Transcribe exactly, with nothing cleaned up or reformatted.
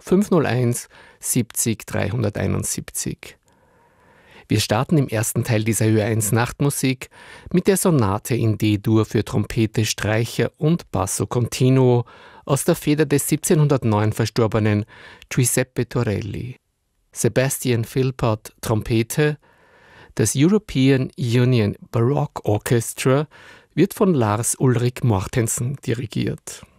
fünf null eins siebzig dreihunderteinundsiebzig. Wir starten im ersten Teil dieser Ö eins Nachtmusik mit der Sonate in D-Dur für Trompete, Streicher und Basso Continuo aus der Feder des siebzehnhundertneun verstorbenen Giuseppe Torelli. Sebastian Philpott, Trompete. Das European Union Baroque Orchestra wird von Lars Ulrik Mortensen dirigiert.